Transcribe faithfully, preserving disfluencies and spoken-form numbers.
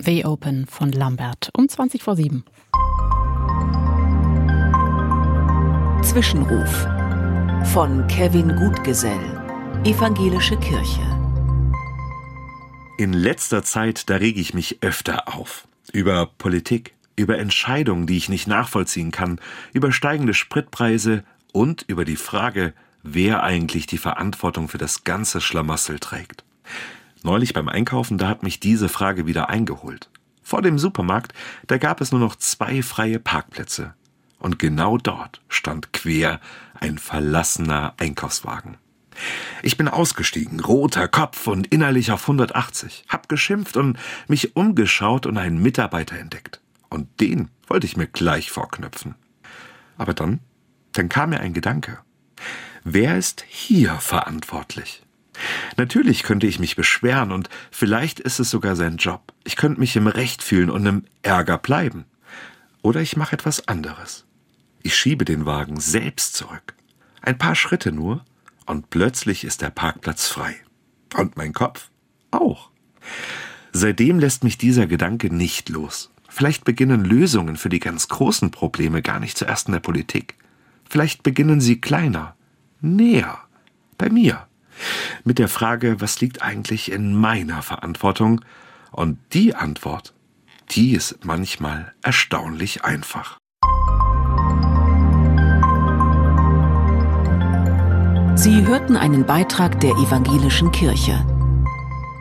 The Open von Lambert um zwanzig vor sieben. Zwischenruf von Kevin Gutgesell, Evangelische Kirche. In letzter Zeit, da rege ich mich öfter auf. Über Politik, über Entscheidungen, die ich nicht nachvollziehen kann, über steigende Spritpreise und über die Frage, wer eigentlich die Verantwortung für das ganze Schlamassel trägt. Neulich beim Einkaufen, da hat mich diese Frage wieder eingeholt. Vor dem Supermarkt, da gab es nur noch zwei freie Parkplätze. Und genau dort stand quer ein verlassener Einkaufswagen. Ich bin ausgestiegen, roter Kopf und innerlich auf hundertachtzig, hab geschimpft und mich umgeschaut und einen Mitarbeiter entdeckt. Und den wollte ich mir gleich vorknöpfen. Aber dann, dann kam mir ein Gedanke. Wer ist hier verantwortlich? Natürlich könnte ich mich beschweren und vielleicht ist es sogar sein Job. Ich könnte mich im Recht fühlen und im Ärger bleiben. Oder ich mache etwas anderes. Ich schiebe den Wagen selbst zurück. Ein paar Schritte nur und plötzlich ist der Parkplatz frei. Und mein Kopf auch. Seitdem lässt mich dieser Gedanke nicht los. Vielleicht beginnen Lösungen für die ganz großen Probleme gar nicht zuerst in der Politik. Vielleicht beginnen sie kleiner, näher, bei mir. Mit der Frage, was liegt eigentlich in meiner Verantwortung? Und die Antwort, die ist manchmal erstaunlich einfach. Sie hörten einen Beitrag der Evangelischen Kirche.